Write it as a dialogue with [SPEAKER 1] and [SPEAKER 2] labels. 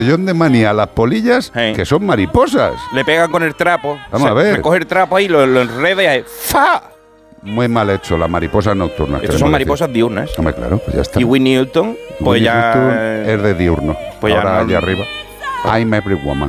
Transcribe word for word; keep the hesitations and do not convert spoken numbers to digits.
[SPEAKER 1] Millón de manía a las polillas,
[SPEAKER 2] Sí.
[SPEAKER 1] que son mariposas.
[SPEAKER 2] Le pegan con el trapo.
[SPEAKER 1] Vamos a ver.
[SPEAKER 2] Recoge el trapo ahí, lo, lo enreda y ahí, ¡fa!
[SPEAKER 1] Muy mal hecho, las mariposas nocturnas.
[SPEAKER 2] Estas son mariposas diurnas.
[SPEAKER 1] Hombre, claro, pues ya está.
[SPEAKER 2] Y Whitney Houston, pues
[SPEAKER 1] Whitney
[SPEAKER 2] ya...
[SPEAKER 1] Houston es de diurno.
[SPEAKER 2] Pues ya
[SPEAKER 1] Ahora
[SPEAKER 2] no-
[SPEAKER 1] allá arriba. I'm every woman.